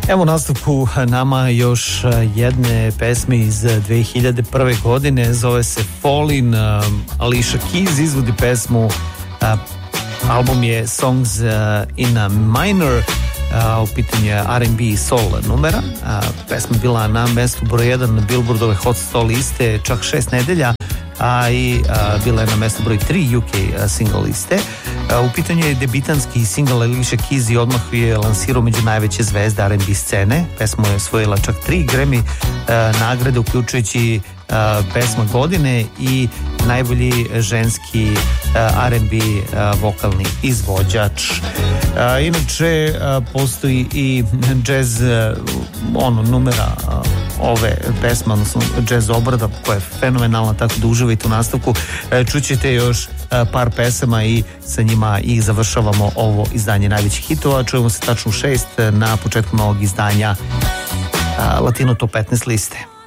Evo u nastavku nama još jedne pesme iz 2001. godine, zove se Fallin'. Alicia Keys izvodi pesmu, album je Songs in a Minor, u pitanju je R&B i soul numera. Pesma bila na mestu broj 1 na Billboardove Hot 100 liste čak 6 nedelja, a i bila je na mestu broj 3 UK single liste. U pitanju je debitanski single Alicia Keys i odmah je lansirao među najveće zvezde R&B scene. Pesma je osvojila čak 3 Grammy nagrade, uključujući pesma godine i najbolji ženski R&B vokalni izvođač. Inače postoji i jazz numera ove pesme, odnosno jazz obrada koja je fenomenalna, tako da uživajte u nastavku. Čućete još par pesama i sa njima i završavamo ovo izdanje najvećih hitova. Čujemo se tačno u 6 na početku novog izdanja Latino Top 15 liste.